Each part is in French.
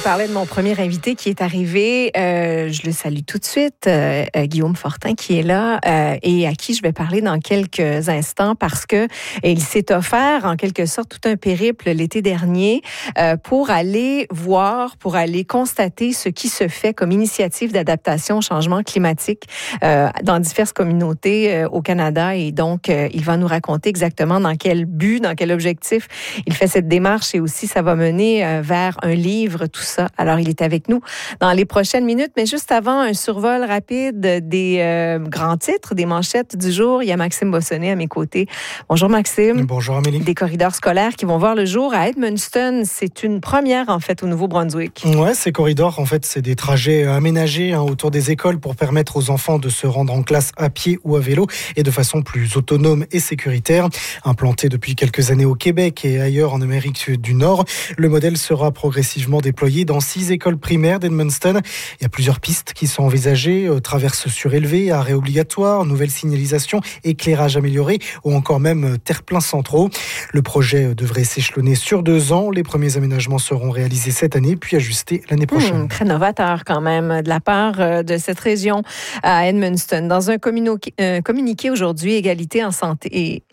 parlais de mon premier invité qui est arrivé. Je le salue tout de suite, Guillaume Fortin, qui est là et à qui je vais parler dans quelques instants parce que il s'est offert en quelque sorte tout un périple l'été dernier pour aller voir, pour aller constater ce qui se fait comme initiative d'adaptation au changement climatique dans diverses communautés au Canada. Et donc, il va nous raconter exactement dans quel but, dans quel objectif il fait cette démarche et aussi ça va mener vers un livre, tout ça. Alors, il est avec nous dans les prochaines minutes, mais juste avant, un survol rapide des grands titres, des manchettes du jour. Il y a Maxime Bossonnet à mes côtés. Bonjour Maxime. Bonjour Amélie. Des corridors scolaires qui vont voir le jour à Edmundston. C'est une première, en fait, au Nouveau-Brunswick. Ouais, ces corridors, en fait, c'est des trajets aménagés autour des écoles pour permettre aux enfants de se rendre en classe à pied ou à vélo et de façon plus autonome et sécuritaire. Implanté depuis quelques années au Québec et ailleurs en Amérique du Nord, le modèle sera progressivement déployé dans 6 écoles primaires d'Edmundston. Il y a plusieurs pistes qui sont envisagées, traverses surélevées, arrêts obligatoires, nouvelles signalisations, éclairage amélioré ou encore même terre-pleins centraux. Le projet devrait s'échelonner sur 2 ans. Les premiers aménagements seront réalisés cette année puis ajustés l'année prochaine. Très novateur quand même de la part de cette région à Edmundston. Dans un communiqué aujourd'hui, Égalité en santé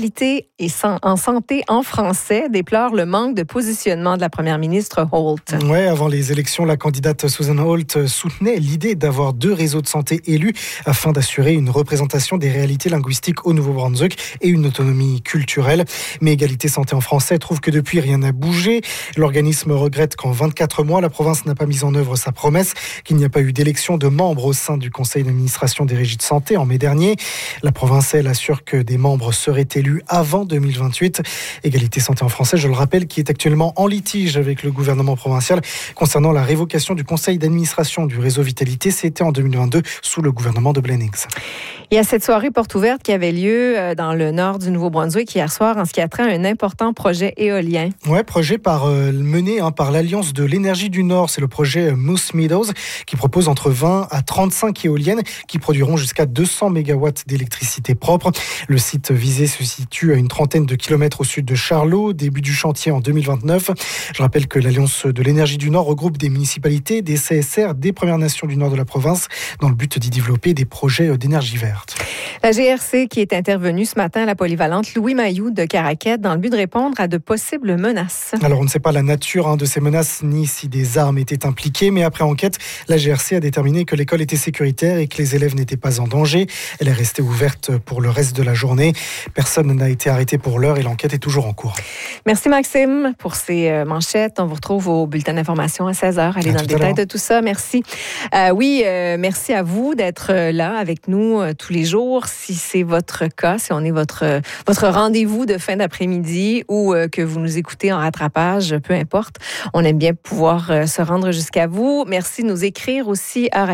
en santé en français déplore le manque de positionnement de la première ministre Holt. Oui, avant les élections, la candidate Susan Holt soutenait l'idée d'avoir 2 réseaux de santé élus afin d'assurer une représentation des réalités linguistiques au Nouveau-Brunswick et une autonomie culturelle. Mais Égalité santé en français trouve que depuis, rien n'a bougé. L'organisme regrette qu'en 24 mois, la province n'a pas mis en œuvre sa promesse, qu'il n'y a pas eu d'élection de membres au sein du conseil d'administration des régies de santé en mai dernier. La province, elle, assure que des membres seraient élus avant 2028. Égalité santé en français, je le rappelle, qui est actuellement en litige avec le gouvernement provincial concernant la révocation du conseil d'administration du réseau Vitalité. C'était en 2022 sous le gouvernement de Blenheim. Il y a cette soirée porte ouverte qui avait lieu dans le nord du Nouveau-Brunswick hier soir en ce qui a trait à un important projet éolien. Oui, projet mené par l'Alliance de l'énergie du Nord. C'est le projet Moose Meadows qui propose entre 20 à 35 éoliennes qui produiront jusqu'à 200 mégawatts d'électricité propre. Le site visé se situe à une trentaine de kilomètres au sud de Charlot. Début du chantier en 2029. Je rappelle que l'Alliance de l'énergie du Nord regroupe des municipalités, des CSR, des Premières Nations du nord de la province dans le but d'y développer des projets d'énergie verte. La GRC qui est intervenue ce matin à la polyvalente Louis Mailloux de Caraquet dans le but de répondre à de possibles menaces. Alors on ne sait pas la nature de ces menaces ni si des armes étaient impliquées, mais après enquête, la GRC a déterminé que l'école était sécuritaire et que les élèves n'étaient pas en danger. Elle est restée ouverte pour le reste de la journée. Personne n'a été arrêté pour l'heure et l'enquête est toujours en cours. Merci Maxime pour ces manchettes. On vous retrouve au bulletin d'information à 16h. Allez dans le détail de tout ça. Merci. Merci à vous d'être là avec nous tous les jours. Si c'est votre cas, si on est votre rendez-vous de fin d'après-midi ou que vous nous écoutez en rattrapage, peu importe, on aime bien pouvoir se rendre jusqu'à vous. Merci de nous écrire aussi à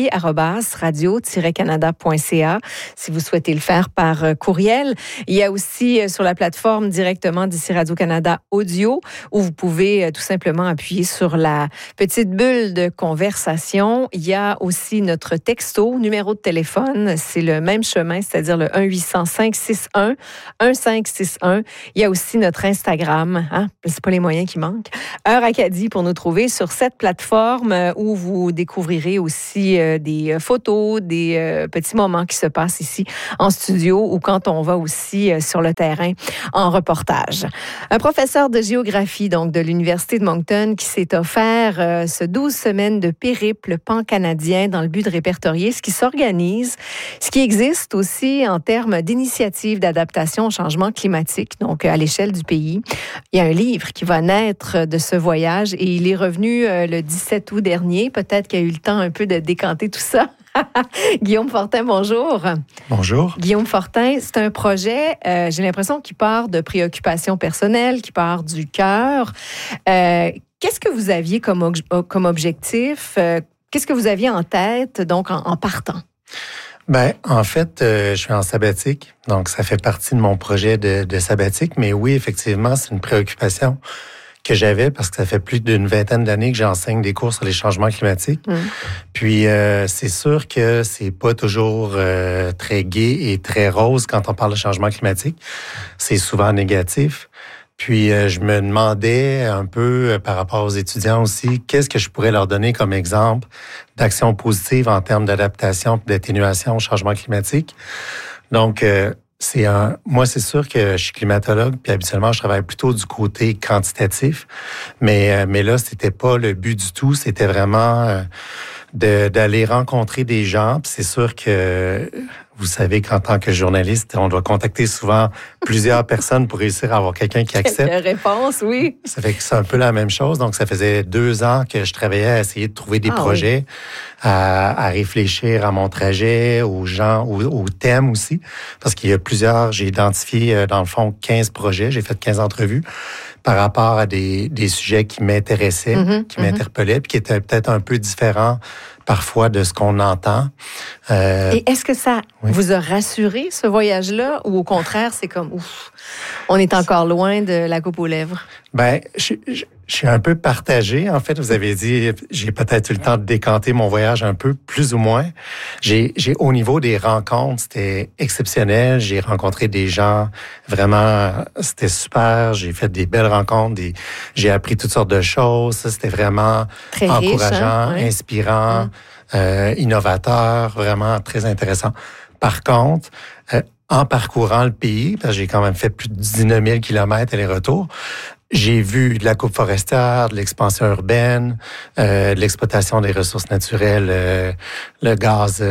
radio-canada.ca si vous souhaitez le faire par courriel. Il y a aussi sur la plateforme directement d'ici Radio-Canada Audio où vous pouvez tout simplement appuyer sur la petite bulle de conversation. Il y a aussi notre texto, numéro de téléphone. C'est le même chemin, c'est-à-dire le 1-800-561-1561. Il y a aussi notre Instagram. C'est pas les moyens qui manquent. Heure Acadie pour nous trouver sur cette plateforme où vous découvrirez aussi des photos, des petits moments qui se passent ici en studio ou quand on va aussi sur le terrain en reportage. Un professeur de géographie donc de l'Université de Moncton qui s'est offert ce 12 semaines de périple pan-canadien dans le but de répertorier ce qui s'organise, ce qui existe aussi en termes d'initiatives d'adaptation au changement climatique, donc à l'échelle du pays. Il y a un livre qui va naître de ce voyage et il est revenu le 17 août dernier. Peut-être qu'il y a eu le temps un peu de décanter tout ça. Guillaume Fortin, bonjour. Bonjour. Guillaume Fortin, c'est un projet, j'ai l'impression, qui part de préoccupations personnelles, qui part du cœur. Qu'est-ce que vous aviez comme objectif? Qu'est-ce que vous aviez en tête, donc, en partant? En fait, je suis en sabbatique, donc ça fait partie de mon projet de sabbatique. Mais oui, effectivement, c'est une préoccupation que j'avais parce que ça fait plus d'une vingtaine d'années que j'enseigne des cours sur les changements climatiques. Puis, c'est sûr que c'est pas toujours très gai et très rose quand on parle de changement climatique. C'est souvent négatif. Puis, je me demandais un peu par rapport aux étudiants aussi, qu'est-ce que je pourrais leur donner comme exemple d'action positive en termes d'adaptation et d'atténuation au changement climatique. Donc, moi, c'est sûr que je suis climatologue, puis habituellement, je travaille plutôt du côté quantitatif. Mais là, c'était pas le but du tout. C'était vraiment d'aller rencontrer des gens. Puis c'est sûr que vous savez qu'en tant que journaliste, on doit contacter souvent plusieurs personnes pour réussir à avoir quelqu'un qui accepte. Quelle réponse, oui. Ça fait que c'est un peu la même chose. Donc, ça faisait 2 ans que je travaillais à essayer de trouver des projets, à réfléchir à mon trajet, aux gens, aux thèmes aussi. Parce qu'il y a j'ai identifié, dans le fond, 15 projets. J'ai fait 15 entrevues par rapport à des sujets qui m'intéressaient, qui m'interpellaient, puis qui étaient peut-être un peu différents parfois de ce qu'on entend. Et est-ce que ça vous a rassuré, ce voyage-là, ou au contraire, c'est comme, ouf, on est encore loin de la coupe aux lèvres? Ben, je suis un peu partagé. En fait, vous avez dit, j'ai peut-être eu le temps de décanter mon voyage un peu, plus ou moins. Au niveau des rencontres, c'était exceptionnel. J'ai rencontré des gens, vraiment, c'était super. J'ai fait des belles rencontres, j'ai appris toutes sortes de choses. Ça, c'était vraiment très encourageant, riche, hein? inspirant, innovateur, vraiment très intéressant. Par contre, en parcourant le pays, parce que j'ai quand même fait plus de 19 000 kilomètres aller-retour, j'ai vu de la coupe forestière, de l'expansion urbaine, de l'exploitation des ressources naturelles, le gaz,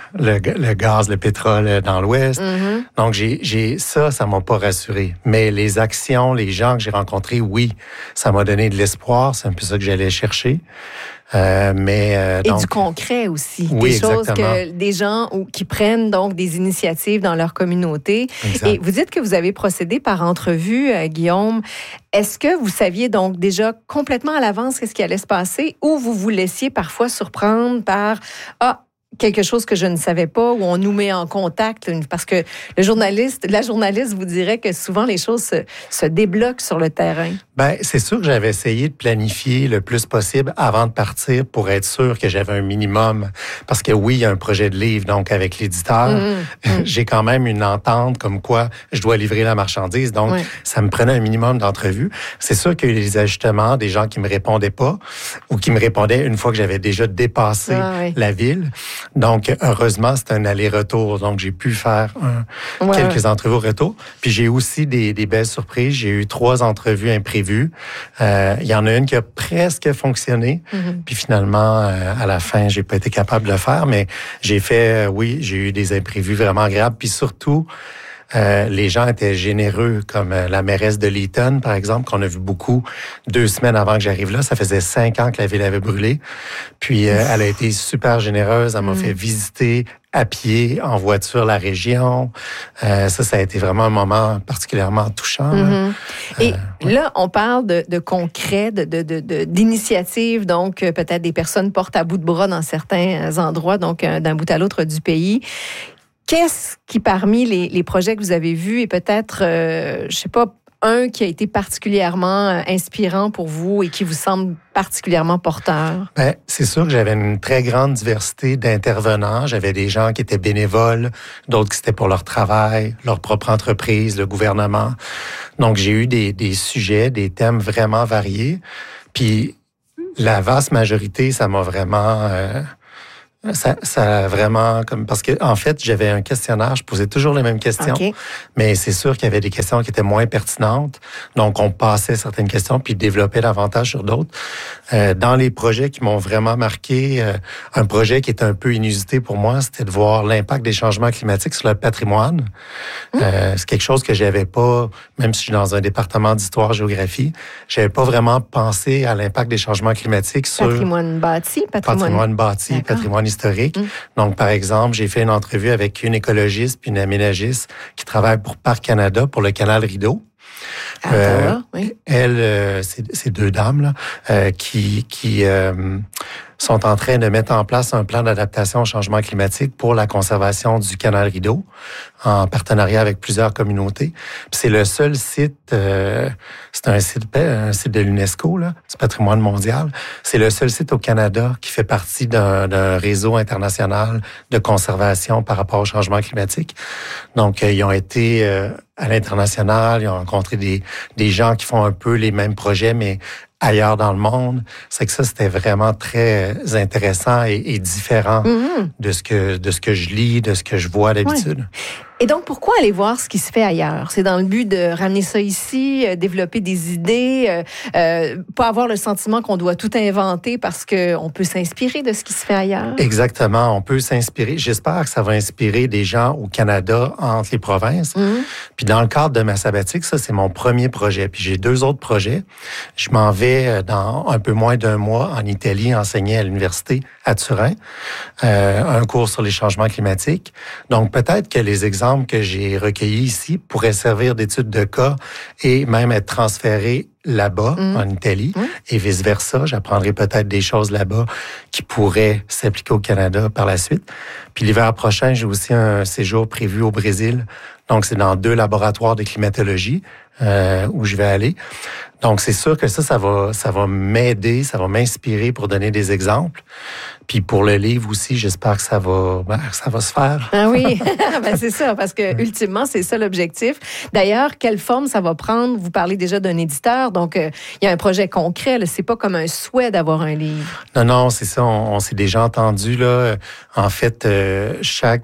le pétrole dans l'Ouest. Donc, ça m'a pas rassuré. Mais les actions, les gens que j'ai rencontrés, oui, ça m'a donné de l'espoir. C'est un peu ça que j'allais chercher. Et du concret aussi. Oui, des choses exactement. des gens qui prennent donc des initiatives dans leur communauté. Exact. Et vous dites que vous avez procédé par entrevue, Guillaume. Est-ce que vous saviez donc déjà complètement à l'avance qu'est-ce qui allait se passer, ou vous vous laissiez parfois surprendre par quelque chose que je ne savais pas, où on nous met en contact? Parce que la journaliste vous dirait que souvent les choses se débloquent sur le terrain. Ben, c'est sûr que j'avais essayé de planifier le plus possible avant de partir pour être sûr que j'avais un minimum. Parce que oui, il y a un projet de livre, donc avec l'éditeur, j'ai quand même une entente comme quoi je dois livrer la marchandise. Donc, ça me prenait un minimum d'entrevues. C'est sûr qu'il y a eu des ajustements, des gens qui me répondaient pas ou qui me répondaient une fois que j'avais déjà dépassé la ville. Donc, heureusement, c'est un aller-retour. Donc, j'ai pu faire quelques entrevues au retour. Puis, j'ai aussi des belles surprises. J'ai eu 3 entrevues imprévues. Il y en a une qui a presque fonctionné. Puis, finalement, à la fin, j'ai pas été capable de le faire. Mais j'ai eu des imprévus vraiment agréables. Puis, surtout, les gens étaient généreux, comme la mairesse de Leeton, par exemple, qu'on a vu beaucoup 2 semaines avant que j'arrive là. Ça faisait 5 ans que la ville avait brûlé. Puis, elle a été super généreuse. Elle m'a fait visiter à pied, en voiture, la région. Ça a été vraiment un moment particulièrement touchant. Et là, on parle de concret, d'initiatives, donc peut-être des personnes portent à bout de bras dans certains endroits, donc d'un bout à l'autre du pays. Qu'est-ce qui, parmi les projets que vous avez vus, est peut-être, je sais pas, un qui a été particulièrement inspirant pour vous et qui vous semble particulièrement porteur? Ben, c'est sûr que j'avais une très grande diversité d'intervenants. J'avais des gens qui étaient bénévoles, d'autres qui étaient pour leur travail, leur propre entreprise, le gouvernement. Donc, j'ai eu des sujets, des thèmes vraiment variés. Puis, la vaste majorité, ça m'a vraiment... Ça a vraiment parce que en fait j'avais un questionnaire, je posais toujours les mêmes questions, mais c'est sûr qu'il y avait des questions qui étaient moins pertinentes, donc on passait certaines questions puis développait davantage sur d'autres. Dans les projets qui m'ont vraiment marqué, un projet qui était un peu inusité pour moi, c'était de voir l'impact des changements climatiques sur le patrimoine. C'est quelque chose que j'avais pas, même si je suis dans un département d'histoire-géographie, j'avais pas vraiment pensé à l'impact des changements climatiques sur patrimoine bâti, patrimoine historique. Donc, par exemple, j'ai fait une entrevue avec une écologiste puis une aménagiste qui travaille pour Parc Canada pour le canal Rideau. Oui. Elle, ces 2 dames là, qui sont en train de mettre en place un plan d'adaptation au changement climatique pour la conservation du canal Rideau, en partenariat avec plusieurs communautés. Puis c'est le seul site, c'est un site de l'UNESCO, là, du patrimoine mondial. C'est le seul site au Canada qui fait partie d'un réseau international de conservation par rapport au changement climatique. Donc, ils ont été à l'international, ils ont rencontré des gens qui font un peu les mêmes projets, mais ailleurs dans le monde. C'est que ça, c'était vraiment très intéressant et différent de ce que je lis, de ce que je vois d'habitude. Ouais. Et donc, pourquoi aller voir ce qui se fait ailleurs? C'est dans le but de ramener ça ici, développer des idées, pas avoir le sentiment qu'on doit tout inventer parce qu'on peut s'inspirer de ce qui se fait ailleurs? Exactement, on peut s'inspirer. J'espère que ça va inspirer des gens au Canada, entre les provinces. Puis dans le cadre de ma sabbatique, ça, c'est mon premier projet. Puis j'ai 2 autres projets. Je m'en vais dans un peu moins d'1 mois en Italie enseigner à l'université à Turin, un cours sur les changements climatiques. Donc peut-être que les exemples que j'ai recueillis ici pourraient servir d'études de cas et même être transférés là-bas, en Italie, et vice-versa. J'apprendrai peut-être des choses là-bas qui pourraient s'appliquer au Canada par la suite. Puis l'hiver prochain, j'ai aussi un séjour prévu au Brésil. Donc, c'est dans 2 laboratoires de climatologie où je vais aller. Donc, c'est sûr que ça va m'aider, ça va m'inspirer pour donner des exemples. Puis pour le livre aussi, j'espère que ça va se faire. Ah oui, c'est ça, parce que ultimement, c'est ça l'objectif. D'ailleurs, quelle forme ça va prendre? Vous parlez déjà d'un éditeur, donc il y a un projet concret. Là, c'est pas comme un souhait d'avoir un livre. Non, c'est ça. On s'est déjà entendu là. En fait, je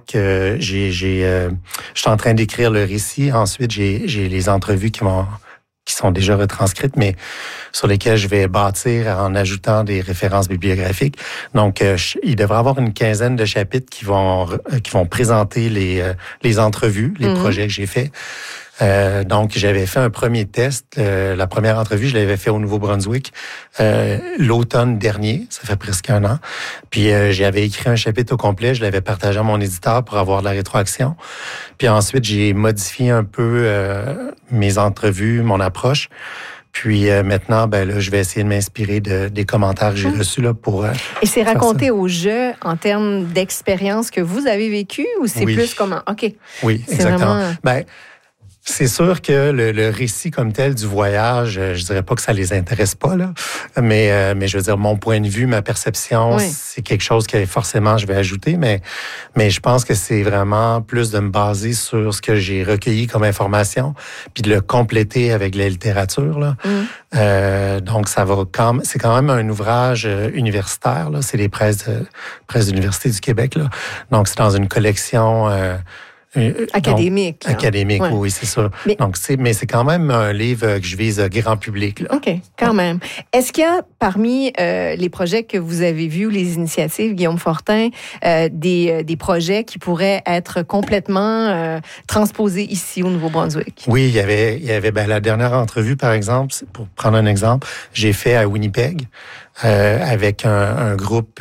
suis en train d'écrire le récit. Ensuite, j'ai les entrevues qui sont déjà retranscrites, mais sur lesquelles je vais bâtir en ajoutant des références bibliographiques. Donc, il devrait y avoir une 15aine de chapitres qui vont présenter les entrevues, les projets que j'ai faits. Donc, j'avais fait un premier test. La première entrevue, je l'avais fait au Nouveau-Brunswick l'automne dernier. Ça fait presque 1 an. Puis, j'avais écrit un chapitre au complet. Je l'avais partagé à mon éditeur pour avoir de la rétroaction. Puis ensuite, j'ai modifié un peu mes entrevues, mon approche. Puis maintenant, là, je vais essayer de m'inspirer des commentaires que j'ai reçus là pour. Et c'est raconté au jeu en termes d'expérience que vous avez vécue ou c'est plus comme OK. Oui, exactement. Vraiment... C'est sûr que le récit comme tel du voyage, je dirais pas que ça les intéresse pas là, mais je veux dire mon point de vue, ma perception, c'est quelque chose que forcément je vais ajouter, mais je pense que c'est vraiment plus de me baser sur ce que j'ai recueilli comme information, puis de le compléter avec la littérature là. Donc c'est quand même un ouvrage universitaire là, c'est les presses d'Université du Québec là. Donc c'est dans une collection académique. Académique, oui, c'est ça. Mais c'est quand même un livre que je vise grand public. Là. OK, quand même. Est-ce qu'il y a parmi les projets que vous avez vus, les initiatives, Guillaume Fortin, des projets qui pourraient être complètement transposés ici au Nouveau-Brunswick? Oui, il y avait la dernière entrevue, par exemple, pour prendre un exemple, j'ai fait à Winnipeg avec un groupe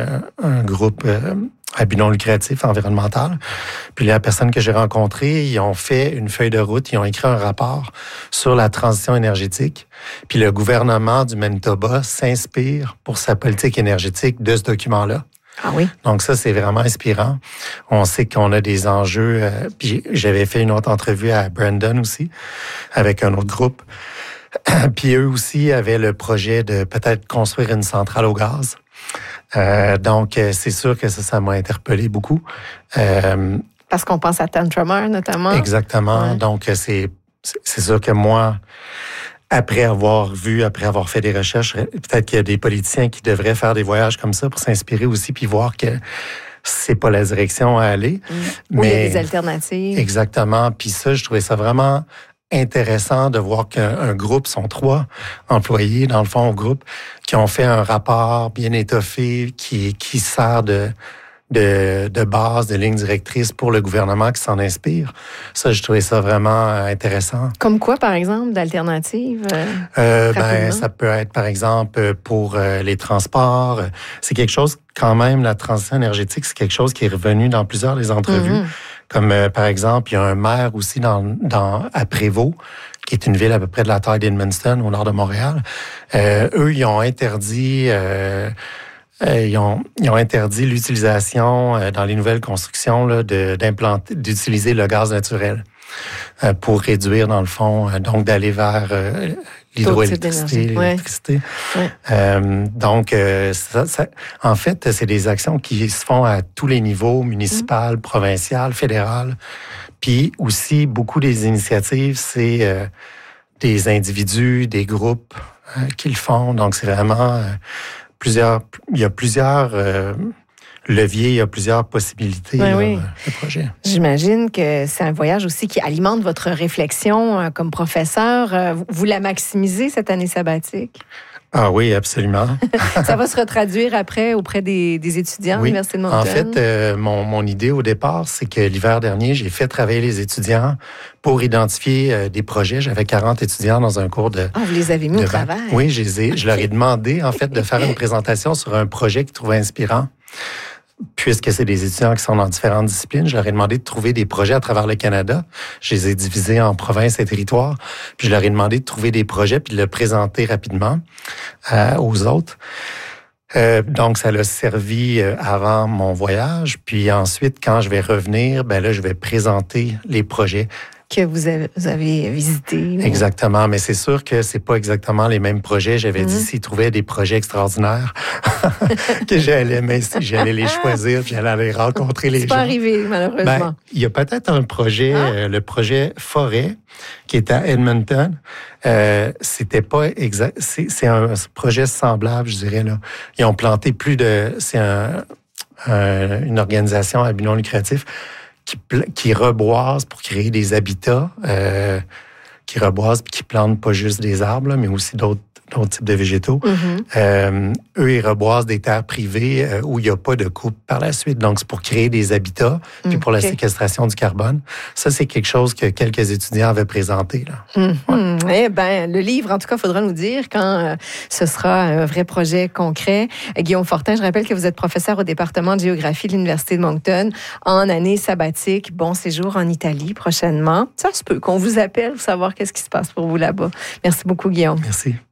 à but non lucratif environnemental. Puis la personne que j'ai rencontrée, ils ont fait une feuille de route, ils ont écrit un rapport sur la transition énergétique. Puis le gouvernement du Manitoba s'inspire pour sa politique énergétique de ce document-là. Ah oui? Donc ça, c'est vraiment inspirant. On sait qu'on a des enjeux. Puis j'avais fait une autre entrevue à Brandon aussi, avec un autre groupe. Puis eux aussi avaient le projet de peut-être construire une centrale au gaz. Donc, c'est sûr que ça m'a interpellé beaucoup. Parce qu'on pense à Tantramar, notamment. Exactement. Ouais. Donc, c'est sûr que moi, après avoir fait des recherches, peut-être qu'il y a des politiciens qui devraient faire des voyages comme ça pour s'inspirer aussi, puis voir que c'est pas la direction à aller. Mais il y a des alternatives. Exactement. Puis ça, je trouvais ça vraiment intéressant de voir qu'un groupe, sont 3 employés, dans le fond, au groupe, qui ont fait un rapport bien étoffé, qui sert de base, de ligne directrice pour le gouvernement qui s'en inspire. Ça, je trouvais ça vraiment intéressant. Comme quoi, par exemple, d'alternatives? Ça peut être, par exemple, pour les transports. C'est quelque chose, quand même, la transition énergétique, c'est quelque chose qui est revenu dans plusieurs des entrevues. Comme, par exemple, il y a un maire aussi à Prévost, qui est une ville à peu près de la taille d'Edmundston, au nord de Montréal. Eux, ils ont interdit ils ont interdit l'utilisation dans les nouvelles constructions là, d'utiliser le gaz naturel pour réduire, dans le fond, donc d'aller vers l'hydroélectricité, l'électricité. Ouais. Donc, en fait, c'est des actions qui se font à tous les niveaux, municipal, provincial, fédéral. Puis aussi, beaucoup des initiatives, c'est des individus, des groupes qui le font. Donc, c'est vraiment il y a plusieurs leviers, il y a plusieurs possibilités de projet. J'imagine que c'est un voyage aussi qui alimente votre réflexion comme professeur. Vous la maximisez cette année sabbatique? Ah oui, absolument. Ça va se retraduire après auprès des étudiants à l'Université de Moncton? En fait, mon idée au départ, c'est que l'hiver dernier, j'ai fait travailler les étudiants pour identifier des projets. J'avais 40 étudiants dans un cours de... Ah, vous les avez mis au travail? Oui, je leur ai demandé, en fait, de faire une présentation sur un projet qu'ils trouvaient inspirant. Puisque c'est des étudiants qui sont dans différentes disciplines, je leur ai demandé de trouver des projets à travers le Canada. Je les ai divisés en provinces et territoires. Puis je leur ai demandé de trouver des projets puis de le présenter rapidement aux autres. Donc, ça l'a servi avant mon voyage. Puis ensuite, quand je vais revenir, ben là, je vais présenter les projets que vous avez visité. Exactement, mais c'est sûr que c'est pas exactement les mêmes projets. J'avais dit s'ils trouvaient des projets extraordinaires que j'allais les choisir, puis j'allais aller rencontrer les gens. C'est pas arrivé, malheureusement. Il y a peut-être un projet, le projet Forêt, qui est à Edmonton. C'était pas exact. C'est un projet semblable, je dirais là. Ils ont planté c'est une organisation à but non lucratif qui reboise pour créer des habitats, qui reboise puis qui plantent pas juste des arbres, là, mais aussi d'autres types de végétaux. Eux, ils reboisent des terres privées où il n'y a pas de coupe par la suite. Donc, c'est pour créer des habitats, puis pour la séquestration du carbone. Ça, c'est quelque chose que quelques étudiants avaient présenté. Là. Eh bien, le livre, en tout cas, il faudra nous dire quand ce sera un vrai projet concret. Guillaume Fortin, je rappelle que vous êtes professeur au département de géographie de l'Université de Moncton en année sabbatique. Bon séjour en Italie prochainement. Ça se peut qu'on vous appelle pour savoir qu'est-ce qui se passe pour vous là-bas. Merci beaucoup, Guillaume. Merci.